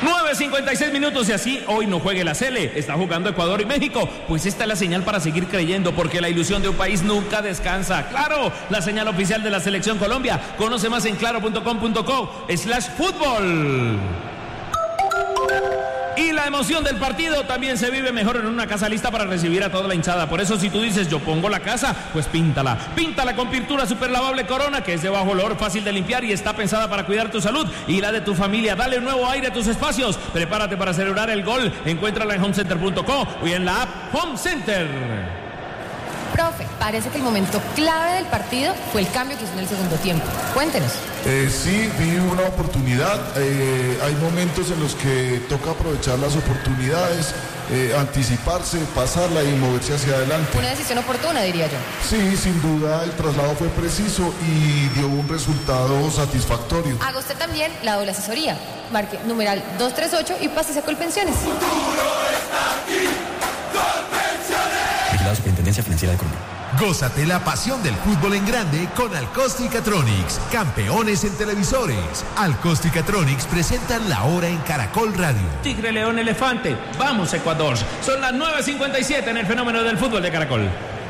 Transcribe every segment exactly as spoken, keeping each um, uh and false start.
nueve cincuenta y seis minutos y así hoy no juegue la Sele. Está jugando Ecuador y México. Pues esta es la señal para seguir creyendo, porque la ilusión de un país nunca descansa. Claro, la señal oficial de la Selección Colombia. Conoce más en claro punto com punto co slash fútbol. Y la emoción del partido también se vive mejor en una casa lista para recibir a toda la hinchada. Por eso si tú dices yo pongo la casa, pues píntala. Píntala con pintura super lavable Corona, que es de bajo olor, fácil de limpiar y está pensada para cuidar tu salud y la de tu familia. Dale un nuevo aire a tus espacios. Prepárate para celebrar el gol. Encuéntrala en home center punto co y en la app Home Center. Profe, parece que el momento clave del partido fue el cambio que hizo en el segundo tiempo. Cuéntenos. Eh, sí, vi una oportunidad. Eh, hay momentos en los que toca aprovechar las oportunidades, eh, anticiparse, pasarla y moverse hacia adelante. Una decisión oportuna, diría yo. Sí, sin duda el traslado fue preciso y dio un resultado satisfactorio. Haga usted también la doble asesoría. Marque numeral dos tres ocho y pásese a Colpensiones. La Superintendencia Financiera de Colombia. Gózate la pasión del fútbol en grande con Alcosta y Catronics, campeones en televisores. Alcosta y Catronics presentan la hora en Caracol Radio. Tigre, león, elefante. Vamos, Ecuador. Son las nueve cincuenta y siete en el fenómeno del fútbol de Caracol.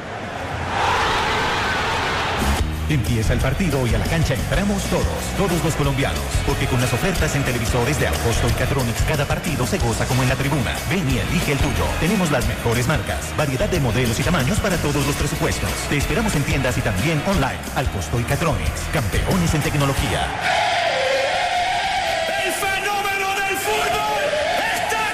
Empieza el partido y a la cancha entramos todos, todos los colombianos, porque con las ofertas en televisores de Alcosto y Catronics cada partido se goza como en la tribuna. Ven y elige el tuyo. Tenemos las mejores marcas, variedad de modelos y tamaños para todos los presupuestos. Te esperamos en tiendas y también online. Alcosto y Catronics, campeones en tecnología. ¡El fenómeno del fútbol está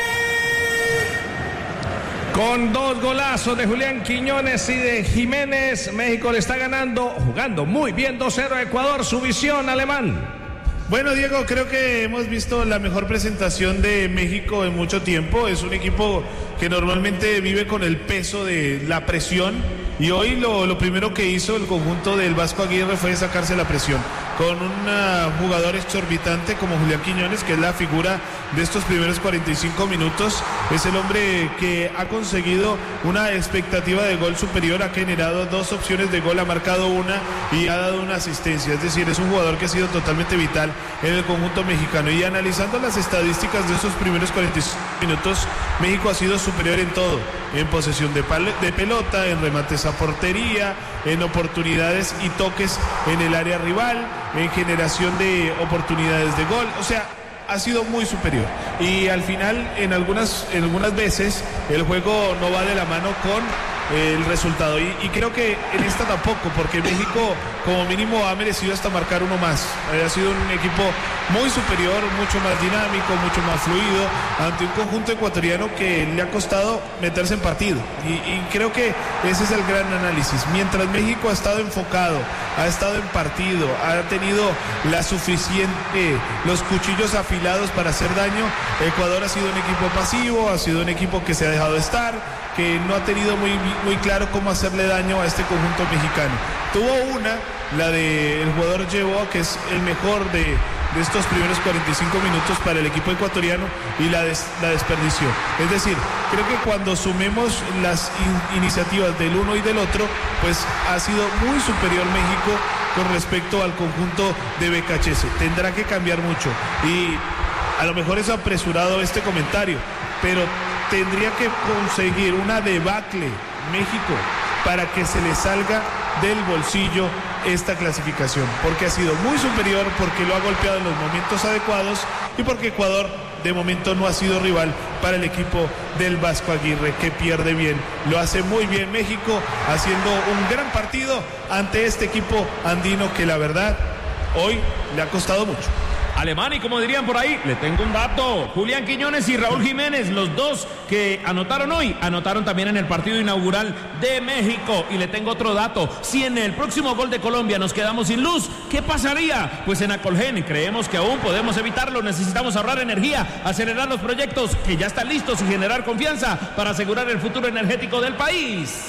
aquí! Con dos golazos de Julián Quiñones y de Jiménez, México le está ganando, jugando muy bien dos cero a Ecuador. Su visión, Alemán. Bueno, Diego, creo que hemos visto la mejor presentación de México en mucho tiempo. Es un equipo que normalmente vive con el peso de la presión y hoy lo, lo primero que hizo el conjunto del Vasco Aguirre fue sacarse la presión con un uh, jugador exorbitante como Julián Quiñones, que es la figura de estos primeros cuarenta y cinco minutos. Es el hombre que ha conseguido una expectativa de gol superior, ha generado dos opciones de gol, ha marcado una y ha dado una asistencia. Es decir, es un jugador que ha sido totalmente vital en el conjunto mexicano. Y analizando las estadísticas de estos primeros cuarenta y cinco minutos, México ha sido superior en todo: en posesión de, de pelota, en remates a portería, en oportunidades y toques en el área rival, en generación de oportunidades de gol. O sea, ha sido muy superior. Y al final, en algunas, en algunas veces, el juego no va de la mano con el resultado. Y, y creo que en esta tampoco, porque México como mínimo ha merecido hasta marcar uno más. Ha sido un equipo muy superior, mucho más dinámico, mucho más fluido, ante un conjunto ecuatoriano que le ha costado meterse en partido. Y, y creo que ese es el gran análisis. Mientras México ha estado enfocado, ha estado en partido, ha tenido la suficiente, los cuchillos afilados para hacer daño, Ecuador ha sido un equipo pasivo, ha sido un equipo que se ha dejado estar, que no ha tenido muy, muy claro cómo hacerle daño a este conjunto mexicano. Tuvo una, la del jugador Llevo, que es el mejor de, de estos primeros cuarenta y cinco minutos para el equipo ecuatoriano, y la, des, la desperdició. Es decir, creo que cuando sumemos las in, iniciativas del uno y del otro, pues ha sido muy superior México con respecto al conjunto de Becachese. Tendrá que cambiar mucho y a lo mejor es apresurado este comentario, pero tendría que conseguir una debacle México para que se le salga del bolsillo esta clasificación, porque ha sido muy superior, porque lo ha golpeado en los momentos adecuados y porque Ecuador de momento no ha sido rival para el equipo del Vasco Aguirre, que pierde bien. Lo hace muy bien México, haciendo un gran partido ante este equipo andino que la verdad hoy le ha costado mucho. Alemán, y como dirían por ahí, le tengo un dato: Julián Quiñones y Raúl Jiménez, los dos que anotaron hoy, anotaron también en el partido inaugural de México. Y le tengo otro dato: si en el próximo gol de Colombia nos quedamos sin luz, ¿qué pasaría? Pues en Acolgen creemos que aún podemos evitarlo. Necesitamos ahorrar energía, acelerar los proyectos que ya están listos y generar confianza para asegurar el futuro energético del país.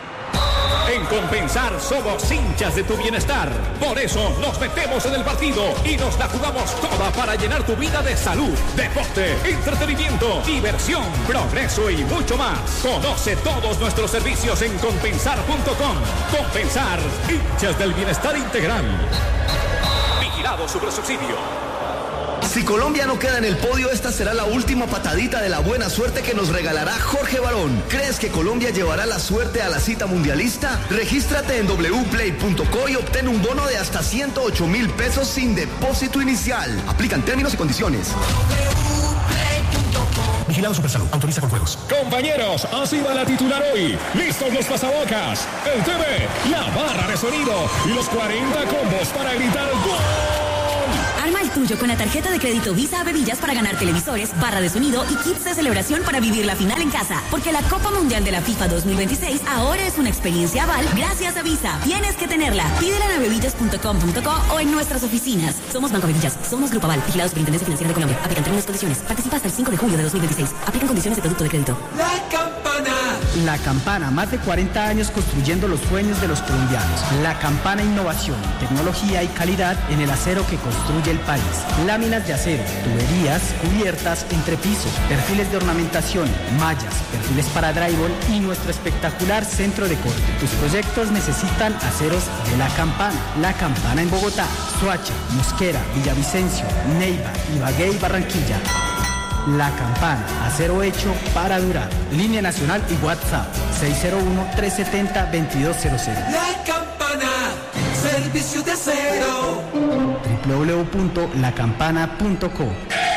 En Compensar somos hinchas de tu bienestar. Por eso nos metemos en el partido y nos la jugamos toda para llenar tu vida de salud, deporte, entretenimiento, diversión, progreso y mucho más. Conoce todos nuestros servicios en compensar punto com. Compensar, hinchas del bienestar integral. Vigilado Supersubsidio. Si Colombia no queda en el podio, esta será la última patadita de la buena suerte que nos regalará Jorge Barón. ¿Crees que Colombia llevará la suerte a la cita mundialista? Regístrate en w play punto co y obtén un bono de hasta ciento ocho mil pesos sin depósito inicial. Aplican términos y condiciones. Vigilado Supersalud. Autoriza con juegos. Compañeros, así va la titular hoy. Listos los pasabocas, el T V, la barra de sonido y los cuarenta combos para gritar ¡gol! Arma el tuyo con la tarjeta de crédito Visa Bebillas para ganar televisores, barra de sonido y kits de celebración para vivir la final en casa. Porque la Copa Mundial de la FIFA dos mil veintiséis ahora es una experiencia aval gracias a Visa. Tienes que tenerla. Pídela en bebillas punto com punto co o en nuestras oficinas. Somos Banco Bebillas. Somos Grupo Aval. Vigilado Superintendencia Financiera de Colombia. Aplican términos y condiciones. Participa hasta el cinco de julio de dos mil veintiséis. Aplican condiciones de producto de crédito. La Campana. La Campana. Más de cuarenta años construyendo los sueños de los colombianos. La Campana, innovación, tecnología y calidad en el acero que construye el país. Láminas de acero, tuberías, cubiertas, entrepisos, perfiles de ornamentación, mallas, perfiles para drywall y nuestro espectacular centro de corte. Tus proyectos necesitan aceros de La Campana. La Campana en Bogotá, Soacha, Mosquera, Villavicencio, Neiva, Ibagué y Barranquilla. La Campana, acero hecho para durar. Línea nacional y WhatsApp seis cero uno, tres siete cero, dos dos cero cero. La Campana, servicio de acero. doble u doble u doble u punto la campana punto co.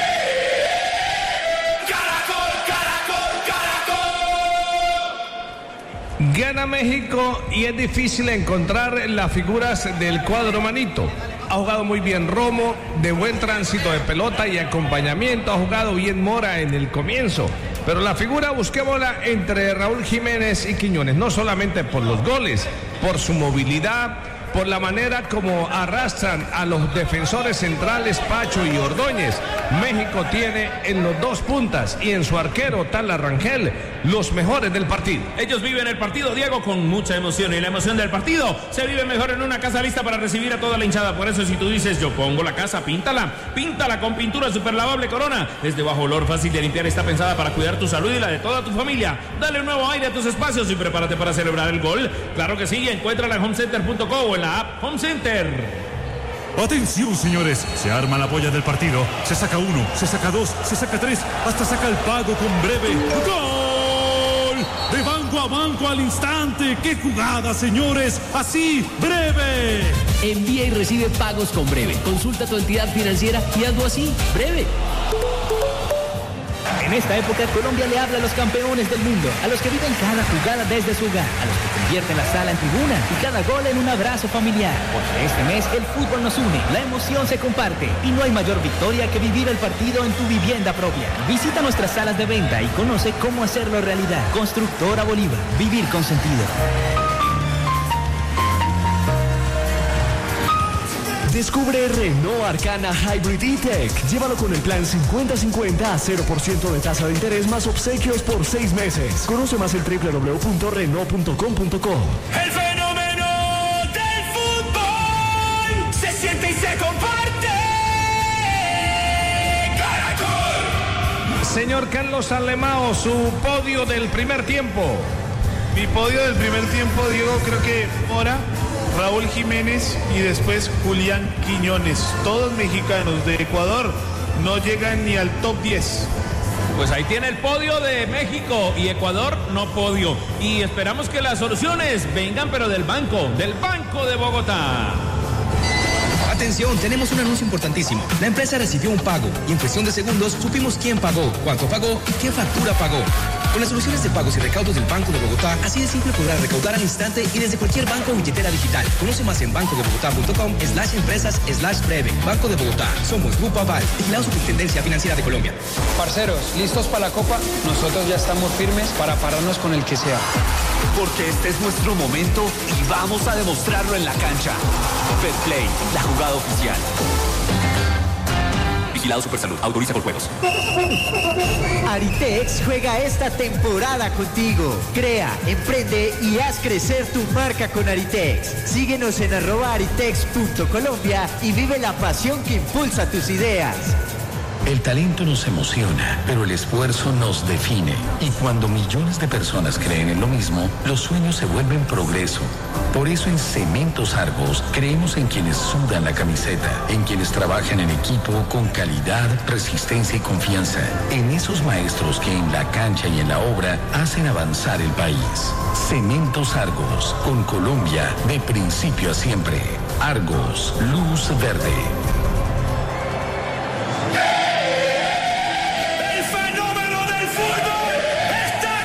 Gana México y es difícil encontrar las figuras del cuadro manito. Ha jugado muy bien Romo, de buen tránsito de pelota y acompañamiento. Ha jugado bien Mora en el comienzo. Pero la figura busquémosla entre Raúl Jiménez y Quiñones. No solamente por los goles, por su movilidad, por la manera como arrastran a los defensores centrales Pacho y Ordóñez. México tiene en los dos puntas y en su arquero Tala Rangel los mejores del partido. Ellos viven el partido, Diego, con mucha emoción, y la emoción del partido se vive mejor en una casa lista para recibir a toda la hinchada. Por eso, si tú dices yo pongo la casa, píntala, píntala con pintura super lavable Corona. Es de bajo olor, fácil de limpiar, está pensada para cuidar tu salud y la de toda tu familia. Dale un nuevo aire a tus espacios y prepárate para celebrar el gol. Claro que sí, encuéntrala en home center punto co o en la app Home Center. Atención, señores, se arma la polla del partido, se saca uno, se saca dos, se saca tres, hasta saca el pago con breve. ¡Gol! De banco a banco al instante. ¡Qué jugada, señores! Así, breve. Envía y recibe pagos con breve. Consulta tu entidad financiera y hazlo así, breve. En esta época, Colombia le habla a los campeones del mundo, a los que viven cada jugada desde su hogar, a los que convierten la sala en tribuna y cada gol en un abrazo familiar. Porque este mes el fútbol nos une, la emoción se comparte y no hay mayor victoria que vivir el partido en tu vivienda propia. Visita nuestras salas de venta y conoce cómo hacerlo realidad. Constructora Bolívar, vivir con sentido. Descubre Renault Arcana Hybrid E-Tech. Llévalo con el plan cincuenta cincuenta a cero por ciento de tasa de interés más obsequios por seis meses. Conoce más el doble u doble u doble u punto renault punto com punto co. El fenómeno del fútbol se siente y se comparte. Caracol. Señor Carlos Alemao, su podio del primer tiempo. Mi podio del primer tiempo, Diego, creo que Mora, Raúl Jiménez y después Julián Quiñones. Todos mexicanos de Ecuador, no llegan ni al top diez. Pues ahí tiene el podio de México y Ecuador no podio. Y esperamos que las soluciones vengan, pero del banco, del Banco de Bogotá. Atención, tenemos un anuncio importantísimo. La empresa recibió un pago y en cuestión de segundos supimos quién pagó, cuánto pagó y qué factura pagó. Con las soluciones de pagos y recaudos del Banco de Bogotá, así de simple podrás recaudar al instante y desde cualquier banco o billetera digital. Conoce más en banco de bogotá punto com slash empresas slash breve. Banco de Bogotá. Somos Grupo Aval. Vigilado Superintendencia Financiera de Colombia. Parceros, ¿listos para la Copa? Nosotros ya estamos firmes para pararnos con el que sea. Porque este es nuestro momento y vamos a demostrarlo en la cancha. Betplay, la jugada oficial. Vigilado Supersalud. Autoriza por juegos. Aritex juega esta temporada contigo. Crea, emprende y haz crecer tu marca con Aritex. Síguenos en arroba aritex punto colombia y vive la pasión que impulsa tus ideas. El talento nos emociona, pero el esfuerzo nos define. Y cuando millones de personas creen en lo mismo, los sueños se vuelven progreso. Por eso en Cementos Argos creemos en quienes sudan la camiseta, en quienes trabajan en equipo con calidad, resistencia y confianza, en esos maestros que en la cancha y en la obra hacen avanzar el país. Cementos Argos, con Colombia de principio a siempre. Argos, luz verde. ¡El fenómeno del fútbol está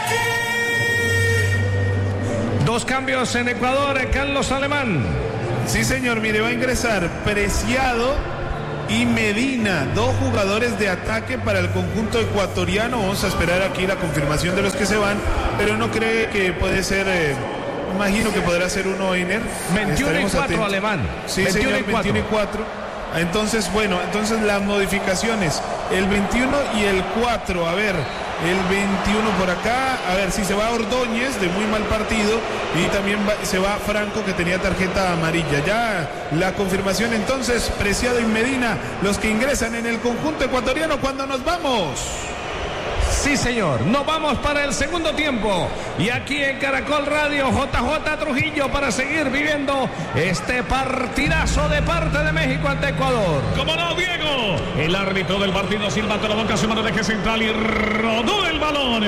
aquí! Dos cambios en Ecuador, Carlos Alemán. Sí, señor, mire, va a ingresar Preciado y Medina, dos jugadores de ataque para el conjunto ecuatoriano. Vamos a esperar aquí la confirmación de los que se van, pero no cree que puede ser, eh, imagino que podrá ser uno Einer. veintiuno y cuatro Alemán. Sí, señor, veintiuno y cuatro. Entonces, bueno, entonces las modificaciones, el veintiuno y el cuatro, a ver, el veintiuno por acá, a ver, si se va Ordóñez, de muy mal partido, y también va, se va Franco, que tenía tarjeta amarilla. Ya la confirmación entonces, Preciado y Medina, los que ingresan en el conjunto ecuatoriano cuando nos vamos. Sí, señor, nos vamos para el segundo tiempo. Y aquí en Caracol Radio, J J Trujillo, para seguir viviendo este partidazo de parte de México ante Ecuador. ¡Cómo no, Diego! El árbitro del partido silbando la boca, su mano de eje central y rodó el balón.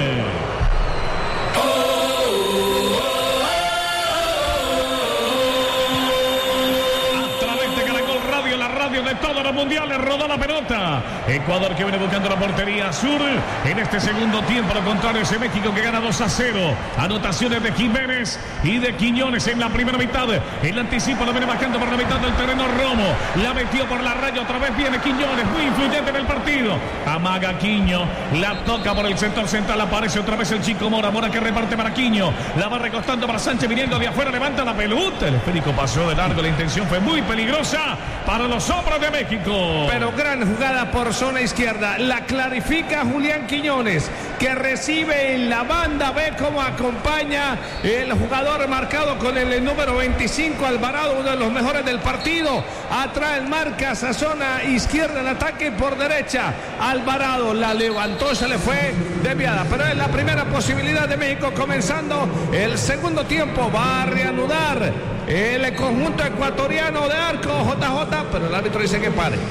De todos los mundiales, rodó la pelota. Ecuador que viene buscando la portería sur en este segundo tiempo. Lo contrario, ese México que gana dos a cero. Anotaciones de Jiménez y de Quiñones en la primera mitad. El anticipo lo viene bajando por la mitad del terreno Romo. La metió por la raya, otra vez viene Quiñones, muy influyente en el partido. Amaga Quiño, la toca por el sector central, aparece otra vez el chico Mora. Mora que reparte para Quiño, la va recostando para Sánchez, viniendo de afuera, levanta la pelota. El esférico pasó de largo, la intención fue muy peligrosa para los hombres de México. Pero gran jugada por zona izquierda. La clarifica Julián Quiñones, que recibe en la banda. Ve cómo acompaña el jugador marcado con el número veinticinco, Alvarado, uno de los mejores del partido. Atrás marca esa zona izquierda en ataque, por derecha Alvarado la levantó, se le fue desviada. Pero es la primera posibilidad de México comenzando el segundo tiempo. Va a reanudar el conjunto ecuatoriano de arco, J J, pero el árbitro dice que pare.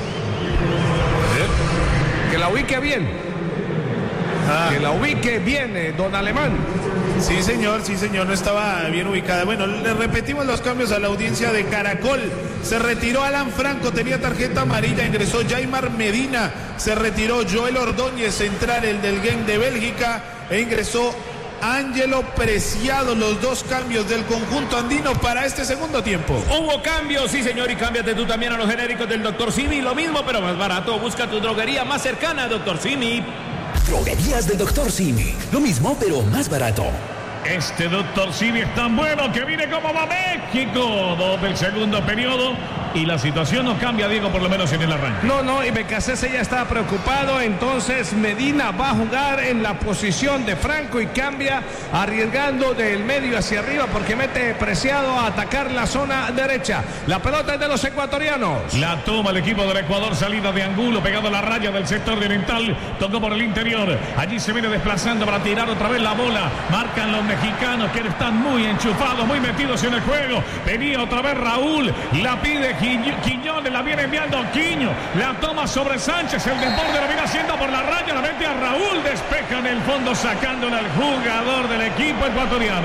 Que la ubique bien. Ah. Que la ubique bien, eh, don Alemán. Sí, señor, sí, señor, no estaba bien ubicada. Bueno, le repetimos los cambios a la audiencia de Caracol. Se retiró Alan Franco, tenía tarjeta amarilla, ingresó Jaimar Medina, se retiró Joel Ordóñez, central, el del Genk de Bélgica, e ingresó Ángelo Preciado, los dos cambios del conjunto andino para este segundo tiempo. Hubo cambios, sí señor, y cámbiate tú también a los genéricos del doctor Simi, lo mismo pero más barato. Busca tu droguería más cercana, doctor Simi. Droguerías del doctor Simi, lo mismo pero más barato. Este doctor Simi es tan bueno que viene como va México. Dos del segundo periodo y la situación no cambia, Diego, por lo menos en el arranque. No, no, y Becasese ya estaba preocupado. Entonces Medina va a jugar en la posición de Franco y cambia, arriesgando del medio hacia arriba, porque mete Preciado a atacar la zona derecha. La pelota es de los ecuatorianos. La toma el equipo del Ecuador, salida de Angulo, pegado a la raya del sector oriental, tocó por el interior. Allí se viene desplazando para tirar otra vez la bola. Marcan los mexicanos que están muy enchufados, muy metidos en el juego. Venía otra vez Raúl, la pide Quiñones, la viene enviando Quiño, la toma sobre Sánchez, el desborde la viene haciendo por la raya, la mete a Raúl, despeja en el fondo sacándole al jugador del equipo ecuatoriano.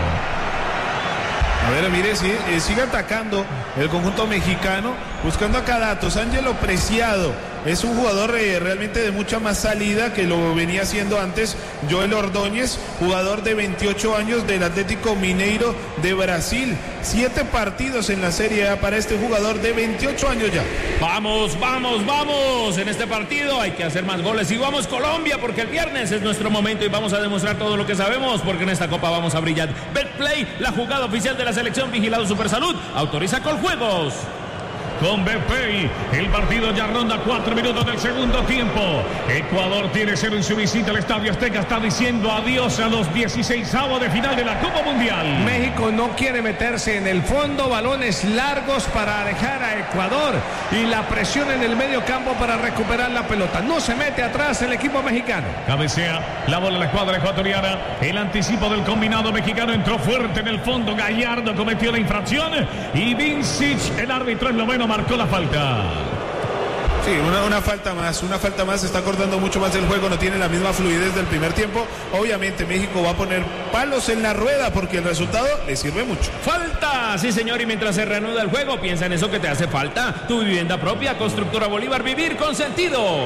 A ver, mire, sí, eh, sigue atacando el conjunto mexicano, buscando acá datos. Ángelo Preciado es un jugador eh, realmente de mucha más salida que lo venía haciendo antes. Joel Ordóñez, jugador de veintiocho años del Atlético Mineiro de Brasil. Siete partidos en la Serie A para este jugador de veintiocho años ya. Vamos, vamos, vamos. En este partido hay que hacer más goles. Y vamos Colombia, porque el viernes es nuestro momento y vamos a demostrar todo lo que sabemos, porque en esta Copa vamos a brillar. Betplay, la jugada oficial de la selección, vigilado Supersalud, autoriza Coljuegos. con Betplay. El partido ya ronda cuatro minutos del segundo tiempo. Ecuador tiene cero en su visita al Estadio Azteca. Está diciendo adiós a los dieciseisavos de final de la Copa Mundial. México no quiere meterse en el fondo. Balones largos para alejar a Ecuador. Y la presión en el medio campo para recuperar la pelota. No se mete atrás el equipo mexicano. Cabecea la bola a la escuadra ecuatoriana. El anticipo del combinado mexicano entró fuerte en el fondo. Gallardo cometió la infracción. Y Vincic, el árbitro en noveno, marcó la falta. Sí, una, una falta más, una falta más, está cortando mucho más el juego, no tiene la misma fluidez del primer tiempo. Obviamente México va a poner palos en la rueda porque el resultado le sirve mucho. ¡Falta! Sí, señor, y mientras se reanuda el juego, piensa en eso que te hace falta. Tu vivienda propia, Constructora Bolívar, vivir con sentido.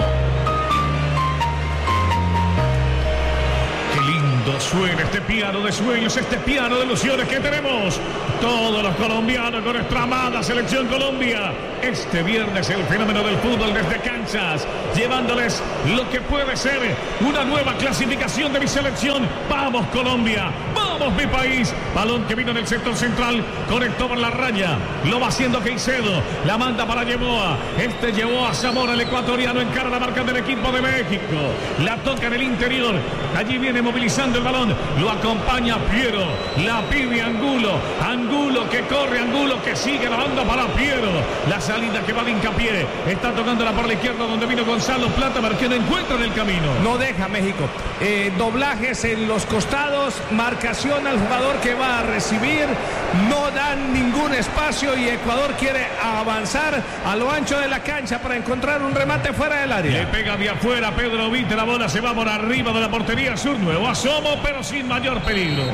Suena este piano de sueños, este piano de ilusiones que tenemos todos los colombianos con nuestra amada Selección Colombia. Este viernes el fenómeno del fútbol desde canchas, llevándoles lo que puede ser una nueva clasificación de mi selección. ¡Vamos Colombia! ¡Vamos mi país! Balón que vino en el sector central, conectó por la raya, lo va haciendo Caicedo, la manda para Yeboa. Este llevó a Zamora, el ecuatoriano, encara la marca del equipo de México. La toca en el interior, allí viene movilizando el balón, lo acompaña Piero, la pide Angulo, Angulo que corre, Angulo que sigue, la banda para Piero, la salida que va de hincapié, está tocándola por la izquierda donde vino Gonzalo Plata, pero que no encuentra en el camino. No deja México, eh, doblajes en los costados, marcación al jugador que va a recibir, no dan ningún espacio y Ecuador quiere avanzar a lo ancho de la cancha para encontrar un remate fuera del área. Le pega de afuera Pedro Vite, la bola se va por arriba de la portería sur, nuevo asomo, pero sin mayor peligro.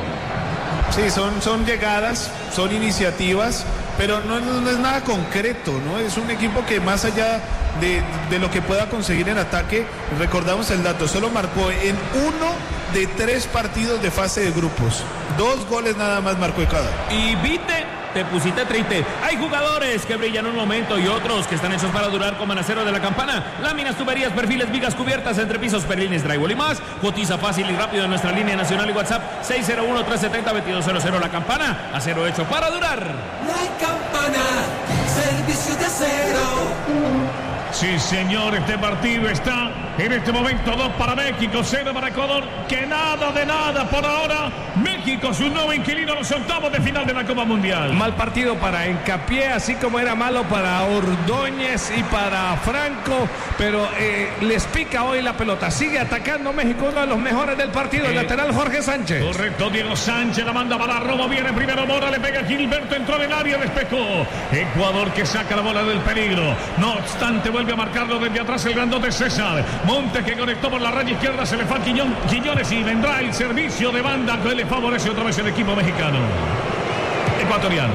Sí, son, son llegadas, son iniciativas, pero no, no es nada concreto, ¿no? Es un equipo que más allá de, de lo que pueda conseguir en ataque, recordamos el dato, solo marcó en uno de tres partidos de fase de grupos. Dos goles nada más marcó Ecuador. Y Vite, te pusiste triste. Hay jugadores que brillan un momento y otros que están hechos para durar, como en Acero de la Campana. Láminas, tuberías, perfiles, vigas cubiertas, entrepisos, perlines, drywall y más. Cotiza fácil y rápido en nuestra línea nacional y WhatsApp seis cero uno, tres siete cero, dos dos cero cero. La Campana, acero hecho para durar. La Campana, servicio de acero. Sí, señor, este partido está en este momento dos para México, cero para Ecuador. Que nada de nada por ahora. México, su nuevo inquilino, los octavos de final de la Copa Mundial. Mal partido para Hincapié, así como era malo para Ordóñez y para Franco, pero eh, les pica hoy la pelota. Sigue atacando México, uno de los mejores del partido, el eh, lateral Jorge Sánchez. Correcto, Diego Sánchez, la manda para Romo, viene primero Mora, le pega Gilberto, entró en el área, despejó. Ecuador que saca la bola del peligro. No obstante, vuelve a marcarlo desde atrás el grandote César. Montes que conectó por la raya izquierda, se le fue a Quiñón, Quiñones y vendrá el servicio de banda que le favorece otra vez el equipo mexicano. Ecuatoriano.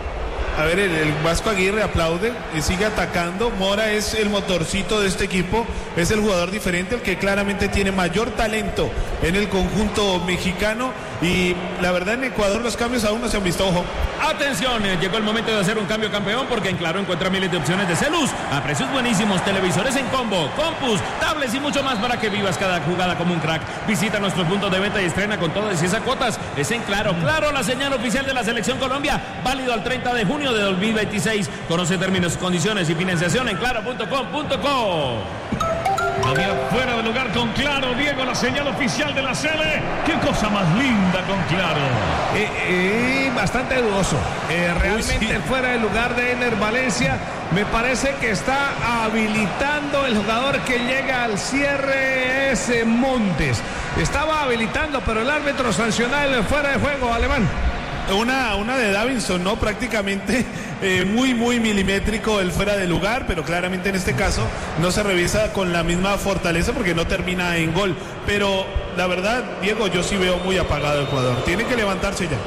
A ver, el, el Vasco Aguirre aplaude y sigue atacando. Mora es el motorcito de este equipo, es el jugador diferente, el que claramente tiene mayor talento en el conjunto mexicano. Y la verdad, en Ecuador los cambios aún no se han visto. Ojo. Atención, llegó el momento de hacer un cambio, campeón, porque en Claro encuentra miles de opciones de celus a precios buenísimos, televisores en combo, compus, tablets y mucho más para que vivas cada jugada como un crack. Visita nuestros puntos de venta y estrena con todas esas cuotas. Es en Claro. Claro, la señal oficial de la Selección Colombia, válido al treinta de junio de dos mil veintiséis. Conoce términos, condiciones y financiación en claro punto com punto co. Había fuera de lugar con Claro, Diego, la señal oficial de la Sele. Qué cosa más linda con Claro. Eh, eh, bastante dudoso. Eh, realmente Uy, sí. Fuera de lugar de Ener Valencia. Me parece que está habilitando el jugador que llega al cierre, es Montes. Estaba habilitando, pero el árbitro sancionó el fuera de juego alemán. Una, una de Davinson, ¿no? Prácticamente eh, muy, muy milimétrico el fuera de lugar, pero claramente en este caso no se revisa con la misma fortaleza porque no termina en gol. Pero la verdad, Diego, yo sí veo muy apagado Ecuador. Tiene que levantarse ya.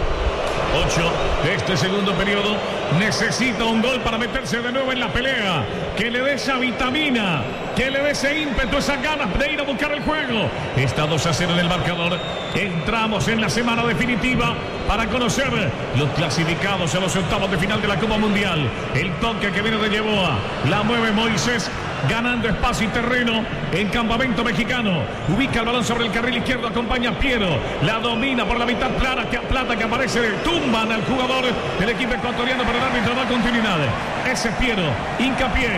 ocho, este segundo periodo necesita un gol para meterse de nuevo en la pelea, que le dé esa vitamina que le dé ese ímpetu, esas ganas de ir a buscar el juego. Está dos a cero en el marcador. Entramos en la semana definitiva para conocer los clasificados a los octavos de final de la Copa Mundial. El toque que viene de Yeboah, la mueve Moisés, ganando espacio y terreno en campamento mexicano. Ubica el balón sobre el carril izquierdo, acompaña a Piero, la domina por la mitad plata que, plata que aparece, tumban al jugador del equipo ecuatoriano, pero el árbitro da continuidad. Ese es Piero, hincapié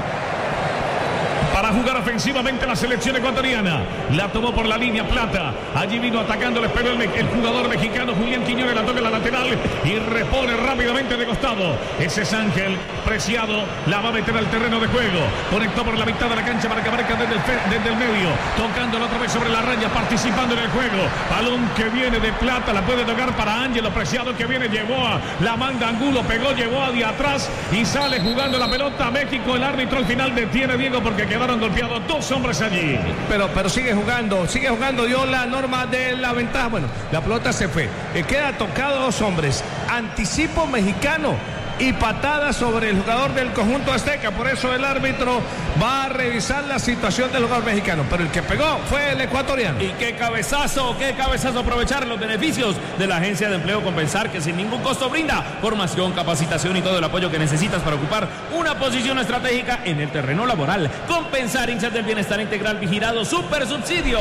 para jugar ofensivamente la selección ecuatoriana. La tomó por la línea plata. Allí vino atacando, le esperó el, el jugador mexicano Julián Quiñones, la toca en la lateral y repone rápidamente de costado. Ese es Ángel Preciado, la va a meter al terreno de juego. Conectó por la mitad de la cancha para que aparezca desde el, desde el medio, tocándola otra vez sobre la raya, participando en el juego. Balón que viene de plata, la puede tocar para Ángelo Preciado, que viene, Yeboah, la manda Angulo, pegó Yeboah de atrás y sale jugando la pelota México. El árbitro al final detiene, Diego, porque quedó golpeados dos hombres allí. Pero, pero sigue jugando, sigue jugando, dio la norma de la ventaja. Bueno, la pelota se fue. Eh, queda tocado dos hombres. Anticipo mexicano y patada sobre el jugador del conjunto azteca. Por eso el árbitro va a revisar la situación del jugador mexicano. Pero el que pegó fue el ecuatoriano. Y qué cabezazo, qué cabezazo. Aprovechar los beneficios de la agencia de empleo Compensar, que sin ningún costo brinda formación, capacitación y todo el apoyo que necesitas para ocupar una posición estratégica en el terreno laboral. Compensar, hinchas del bienestar integral, vigilado, super subsidio.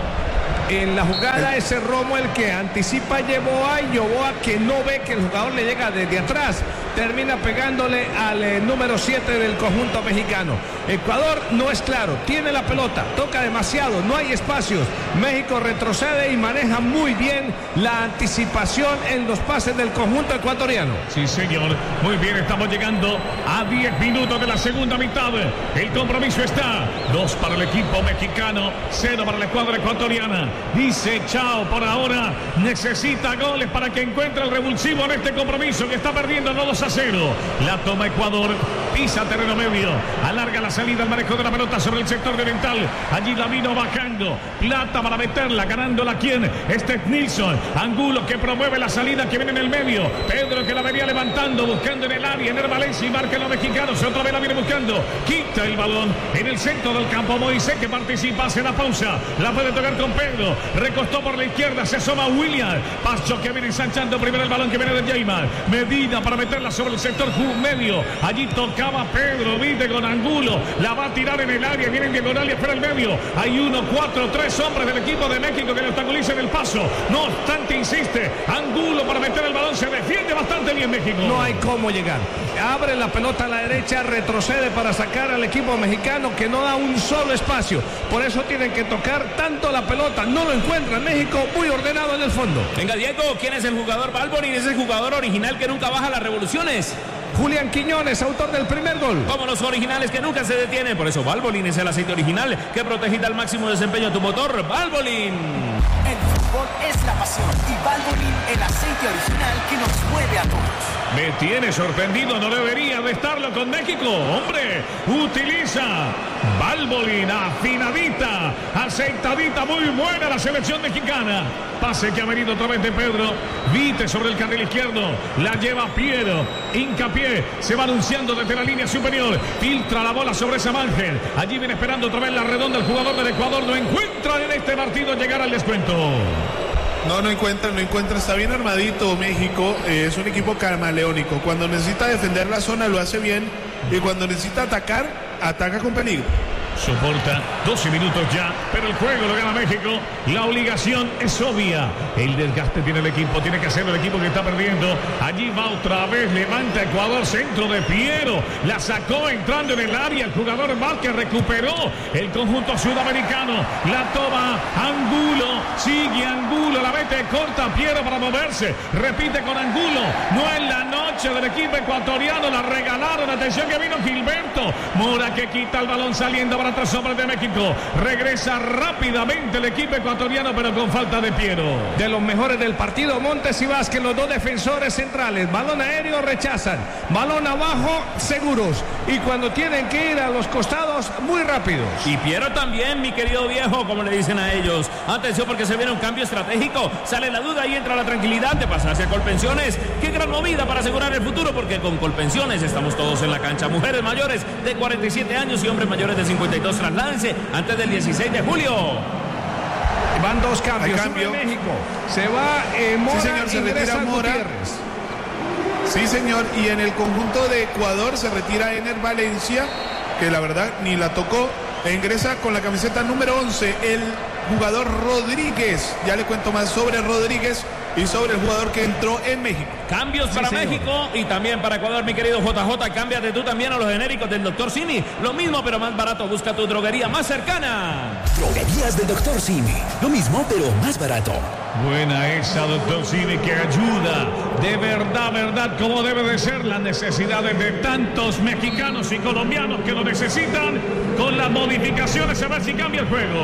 En la jugada ese Romo el que anticipa Yeboah, y Yeboah, que no ve que el jugador le llega desde atrás, termina pegándole al eh, número siete del conjunto mexicano. Ecuador no es claro, tiene la pelota, toca demasiado, no hay espacios. México retrocede y maneja muy bien la anticipación en los pases del conjunto ecuatoriano. Sí, señor, muy bien, estamos llegando a diez minutos de la segunda mitad. El compromiso está dos para el equipo mexicano, cero para la escuadra ecuatoriana. Dice chao por ahora, necesita goles para que encuentre el revulsivo en este compromiso que está perdiendo dos a cero. La toma Ecuador, pisa terreno medio, alarga la salida, el manejo de la pelota sobre el sector oriental. Allí la vino bajando, plata para meterla, ganándola quién, este es Nilsson. Angulo que promueve la salida que viene en el medio, Pedro que la venía levantando, buscando en el área, en el Valencia y marca a los mexicanos, otra vez la viene buscando, quita el balón en el centro del campo. Moisés que participa, hace la pausa, la puede tocar con Pedro. Recostó por la izquierda, se asoma William. Pacho que viene ensanchando primero el balón que viene de Jaymar. Medina para meterla sobre el sector medio. Allí tocaba Pedro, viste con Angulo. La va a tirar en el área, viene en diagonal y espera el medio. Hay uno, cuatro, tres hombres del equipo de México que le obstaculizan el paso. No obstante, insiste Angulo para meter el balón. Se defiende bastante bien México. No hay cómo llegar. Abre la pelota a la derecha, retrocede para sacar al equipo mexicano que no da un solo espacio. Por eso tienen que tocar tanto la pelota. No lo encuentra México, muy ordenado en el fondo. Venga, Diego, ¿quién es el jugador? Valvoline es el jugador original que nunca baja las revoluciones. Julián Quiñones, autor del primer gol. Como los originales que nunca se detienen. Por eso Valvoline es el aceite original que protege al máximo desempeño tu motor. Valvoline. El fútbol es la pasión y Valvoline el aceite original que nos mueve a todos. Me tiene sorprendido, no debería de estarlo con México. Hombre, utiliza Valvoline, afinadita, aceitadita, muy buena la selección mexicana. Pase que ha venido otra vez de Pedro. Vite sobre el carril izquierdo, la lleva Piero. Hincapié, se va anunciando desde la línea superior. Filtra la bola sobre Samangel. Allí viene esperando otra vez la redonda. El jugador del Ecuador no encuentra en este partido llegar al descuento. No, no encuentra, no encuentra. Está bien armadito México. Eh, es un equipo camaleónico. Cuando necesita defender la zona lo hace bien. Y cuando necesita atacar, ataca con peligro. Soporta doce minutos ya, pero el juego lo gana México. La obligación es obvia. El desgaste tiene el equipo, tiene que hacerlo el equipo que está perdiendo. Allí va otra vez, levanta Ecuador, centro de Piero. La sacó entrando en el área. El jugador Vázquez recuperó el conjunto sudamericano. La toma Angulo, sigue Angulo, la mete corta Piero para moverse. Repite con Angulo. No es la noche del equipo ecuatoriano, la regalaron. Atención que vino Gilberto. Mora que quita el balón saliendo para tres hombres de México. Regresa rápidamente el equipo ecuatoriano, pero con falta de Piero. De los mejores del partido, Montes y Vázquez, los dos defensores centrales. Balón aéreo rechazan, balón abajo seguros, y cuando tienen que ir a los costados, muy rápidos. Y Piero también, mi querido viejo, como le dicen a ellos. Atención porque se viene un cambio estratégico. Sale la duda y entra la tranquilidad de pasarse a Colpensiones. Qué gran movida para asegurar el futuro, porque con Colpensiones estamos todos en la cancha. Mujeres mayores de cuarenta y siete años y hombres mayores de cincuenta cincuenta y dos. Trasládense antes del dieciséis de julio. Van dos cambios. Hay cambio. Uno en México. Se va eh, Mora, sí, señor, se ingresa retira Mora. Gutiérrez. Sí, señor. Y en el conjunto de Ecuador se retira Ener Valencia, que la verdad ni la tocó. E ingresa con la camiseta número once el jugador Rodríguez. Ya le cuento más sobre Rodríguez y sobre el jugador que entró en México. Cambios Sí, para señor. México y también para Ecuador, mi querido J J. Cámbiate tú también a los genéricos del doctor Simi. Lo mismo, pero más barato. Busca tu droguería más cercana. Droguerías del doctor Simi. Lo mismo, pero más barato. Buena esa, doctor Simi, que ayuda de verdad, verdad, como debe de ser las necesidades de tantos mexicanos y colombianos que lo necesitan, con las modificaciones, a ver si cambia el juego.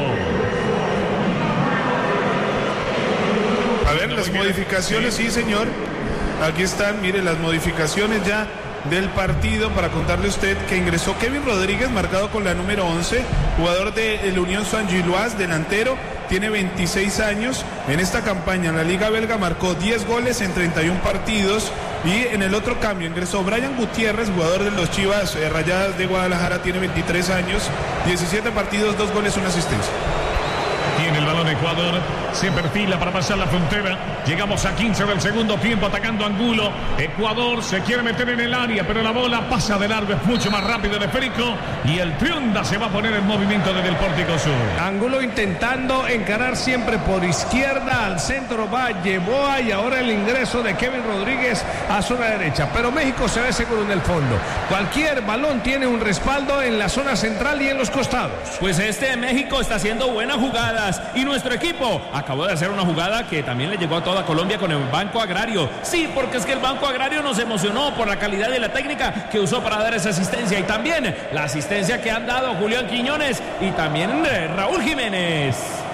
A ver, las modificaciones, sí, señor. Aquí están, mire, las modificaciones ya del partido para contarle a usted que ingresó Kevin Rodríguez, marcado con la número once, jugador de la Unión Saint-Gilloise, delantero, tiene veintiséis años. En esta campaña en la Liga Belga marcó diez goles en treinta y un partidos. Y en el otro cambio ingresó Brian Gutiérrez, jugador de los Chivas eh, Rayadas de Guadalajara, tiene veintitrés años, diecisiete partidos, dos goles, una asistencia. Tiene el balón Ecuador, se perfila para pasar la frontera. Llegamos a quince del segundo tiempo atacando Angulo. Ecuador se quiere meter en el área, pero la bola pasa de largo, es mucho más rápido el esférico. Y el Triunda se va a poner en movimiento desde el pórtico sur. Angulo intentando encarar siempre por izquierda, al centro va Yeboa y ahora el ingreso de Kevin Rodríguez a zona derecha. Pero México se ve seguro en el fondo. Cualquier balón tiene un respaldo en la zona central y en los costados. Pues este México está haciendo buenas jugadas y nuestro equipo acabó de hacer una jugada que también le llegó a toda Colombia con el Banco Agrario. Sí, porque es que el Banco Agrario nos emocionó por la calidad y la técnica que usó para dar esa asistencia y también la asistencia que han dado Julián Quiñones y también Raúl Jiménez.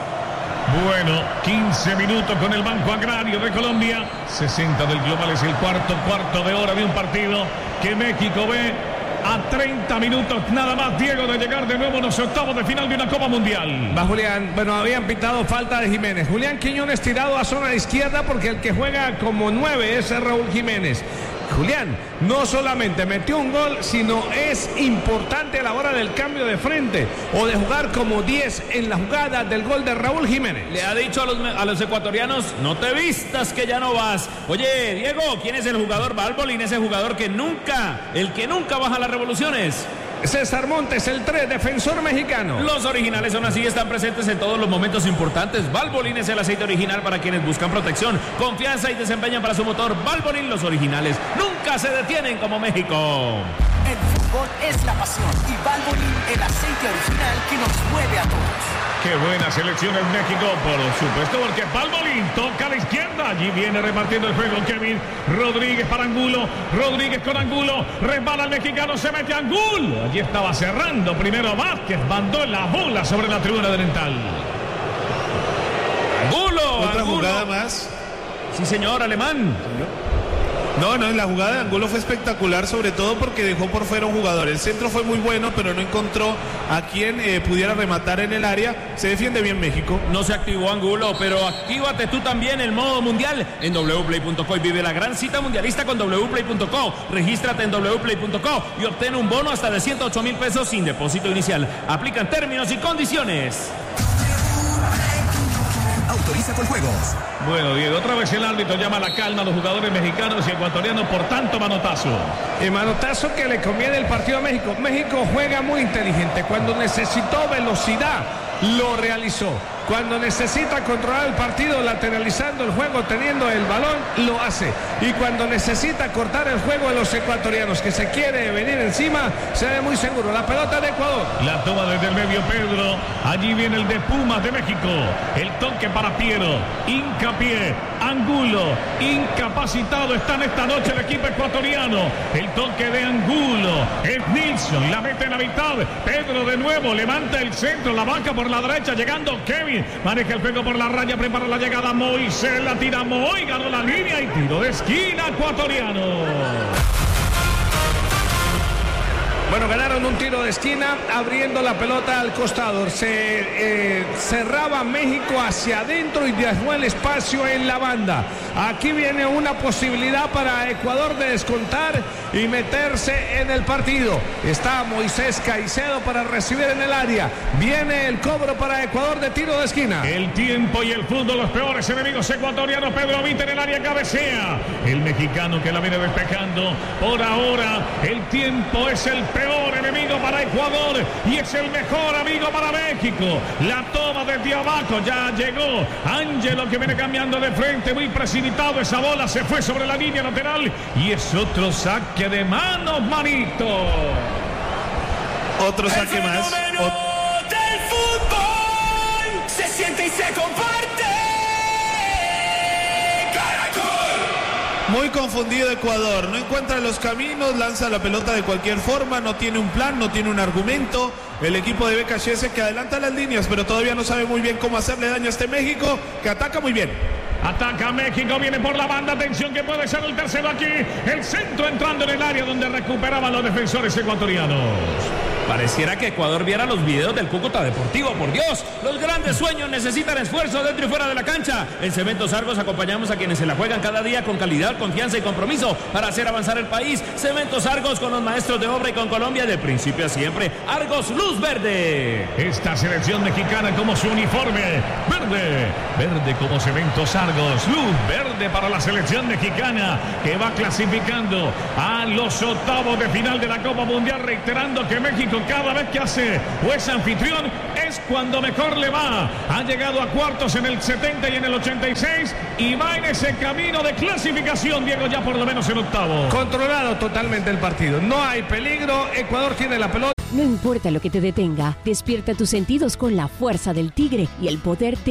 Bueno, quince minutos con el Banco Agrario de Colombia. sesenta del global, es el cuarto, cuarto de hora de un partido que México ve a treinta minutos nada más, Diego, de llegar de nuevo a los octavos de final de una Copa Mundial. Va Julián, bueno, habían pitado falta de Jiménez. Julián Quiñones tirado a zona izquierda porque el que juega como nueve es Raúl Jiménez. Julián no solamente metió un gol, sino es importante a la hora del cambio de frente o de jugar como diez en la jugada del gol de Raúl Jiménez. Le ha dicho a los, a los ecuatorianos, no te vistas que ya no vas. Oye, Diego, ¿quién es el jugador Valbolín? Ese jugador que nunca, el que nunca baja las revoluciones. César Montes, el tres, defensor mexicano. Los originales son así, están presentes en todos los momentos importantes. Valvoline es el aceite original para quienes buscan protección, confianza y desempeñan para su motor. Valvoline, los originales nunca se detienen como México. El fútbol es la pasión y Valvoline, el aceite original que nos mueve a todos. Qué buena selección en México, por supuesto, porque Valvoline toca a la izquierda. Allí viene repartiendo el juego Kevin Rodríguez para Angulo. Rodríguez con Angulo. Resbala el mexicano, se mete a Angulo. Allí estaba cerrando primero Vázquez. Mandó la bola sobre la tribuna delantal. Angulo. Otra Angulo. jugada más. Sí, señor, alemán. No, no, la jugada de Angulo fue espectacular, sobre todo porque dejó por fuera un jugador. El centro fue muy bueno, pero no encontró a quien eh, pudiera rematar en el área. Se defiende bien México. No se activó Angulo, pero actívate tú también el modo mundial en doble u play punto co y vive la gran cita mundialista con doble u play punto co. Regístrate en doble u play punto co y obtén un bono hasta de ciento ocho mil pesos sin depósito inicial. Aplican términos y condiciones. Autoriza con juegos. Bueno, Diego, otra vez el árbitro llama a la calma a los jugadores mexicanos y ecuatorianos por tanto manotazo. El manotazo que le conviene el partido a México. México juega muy inteligente. Cuando necesitó velocidad, lo realizó. Cuando necesita controlar el partido lateralizando el juego, teniendo el balón, lo hace. Y cuando necesita cortar el juego de los ecuatorianos, que se quiere venir encima, se ve muy seguro. La pelota de Ecuador. La toma desde el medio Pedro. Allí viene el de Pumas de México. El toque para Piero. Hincapié. Angulo. Incapacitado están esta noche el equipo ecuatoriano. El toque de Angulo. Es Nilsson. La mete en la mitad. Pedro de nuevo. Levanta el centro. La banca por la derecha. Llegando Kevin. Maneja el juego por la raya, prepara la llegada Moy, se la tira Moy, ganó la línea y tiro de esquina ecuatoriano. Bueno, ganaron un tiro de esquina abriendo la pelota al costado. Se eh, cerraba México hacia adentro y dejó el espacio en la banda. Aquí viene una posibilidad para Ecuador de descontar y meterse en el partido. Está Moisés Caicedo para recibir en el área. Viene el cobro para Ecuador de tiro de esquina. El tiempo y el fútbol, los peores enemigos ecuatorianos. Pedro Vita en el área, cabecea. El mexicano que la viene despejando. Por ahora, el tiempo es el peor enemigo para Ecuador y es el mejor amigo para México. La toma desde abajo, ya llegó Ángelo que viene cambiando de frente, muy precipitado. Esa bola se fue sobre la línea lateral y es otro saque de manos, manito. Otro saque más. Ot- del fútbol se siente y se comparte. Caracol. Muy confundido Ecuador, no encuentra los caminos, lanza la pelota de cualquier forma, no tiene un plan, no tiene un argumento. El equipo de Becachese que adelanta las líneas, pero todavía no sabe muy bien cómo hacerle daño a este México, que ataca muy bien. Ataca México, viene por la banda, atención que puede ser el tercero aquí. El centro entrando en el área donde recuperaban los defensores ecuatorianos. Pareciera que Ecuador viera los videos del Cúcuta Deportivo, por Dios. Los grandes sueños necesitan esfuerzo dentro y fuera de la cancha. En Cementos Argos acompañamos a quienes se la juegan cada día con calidad, confianza y compromiso para hacer avanzar el país. Cementos Argos con los maestros de obra y con Colombia de principio a siempre. Argos Luz Verde. Esta selección mexicana como su uniforme. Verde, verde como Cementos Argos. Luz verde para la selección mexicana que va clasificando a los octavos de final de la Copa Mundial. Reiterando que México cada vez que hace o es anfitrión es cuando mejor le va. Ha llegado a cuartos en el setenta y en el ochenta y seis y va en ese camino de clasificación, Diego, ya por lo menos en octavo. Controlado totalmente el partido, no hay peligro, Ecuador tiene la pelota. No importa lo que te detenga, despierta tus sentidos con la fuerza del tigre y el poder de